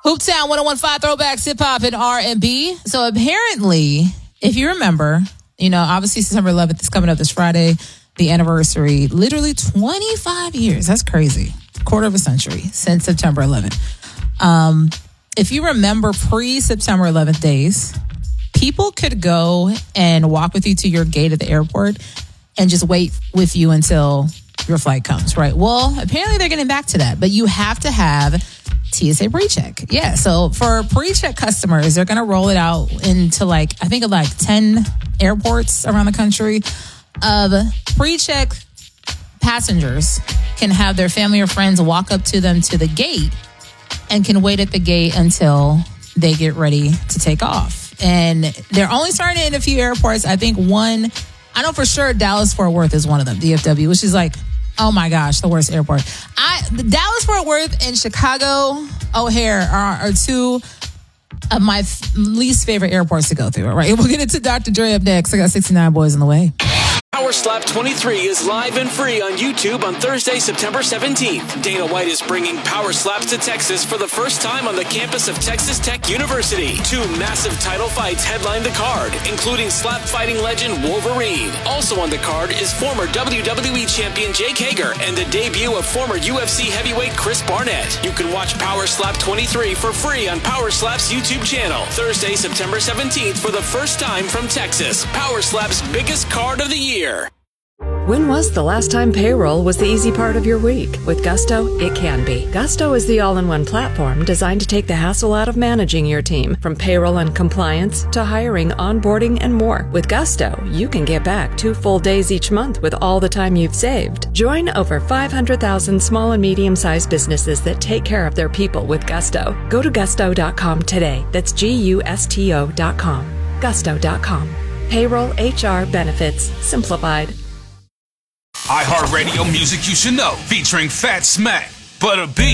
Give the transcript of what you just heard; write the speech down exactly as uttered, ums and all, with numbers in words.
Hooptown one oh one point five Throwbacks, Hip Hop, and R and B. So apparently, if you remember, you know, obviously September eleventh is coming up this Friday, the anniversary, literally twenty-five years. That's crazy. Quarter of a century since September eleventh. Um, if you remember pre-September eleventh days, people could go and walk with you to your gate at the airport and just wait with you until your flight comes, right? Well, apparently they're getting back to that, but you have to have T S A PreCheck. Yeah, so for PreCheck customers, they're going to roll it out into like, I think of like ten airports around the country. Of PreCheck passengers can have their family or friends walk up to them to the gate and can wait at the gate until they get ready to take off. And they're only starting it in a few airports. I think one, I know for sure Dallas-Fort Worth is one of them, D F W, which is like, oh my gosh, the worst airport. I Dallas-Fort Worth and Chicago O'Hare are, are two of my f- least favorite airports to go through. All right, we'll get into Doctor Dre up next. I got sixty-nine Boys on the way. Power Slap twenty-three is live and free on YouTube on Thursday, September seventeenth. Dana White is bringing Power Slaps to Texas for the first time on the campus of Texas Tech University. Two massive title fights headline the card, including slap fighting legend Wolverine. Also on the card is former W W E champion Jake Hager and the debut of former U F C heavyweight Chris Barnett. You can watch Power Slap twenty-three for free on Power Slap's YouTube channel. Thursday, September seventeenth for the first time from Texas. Power Slap's biggest card of the year. When was the last time payroll was the easy part of your week? With Gusto, it can be. Gusto is the all-in-one platform designed to take the hassle out of managing your team, from payroll and compliance to hiring, onboarding, and more. With Gusto, you can get back two full days each month with all the time you've saved. Join over five hundred thousand small and medium-sized businesses that take care of their people with Gusto. Go to gusto dot com today. That's G U S T O dot com. gusto dot com. Payroll, H R, benefits, simplified. iHeartRadio music you should know, featuring Fat Smack, Butter B,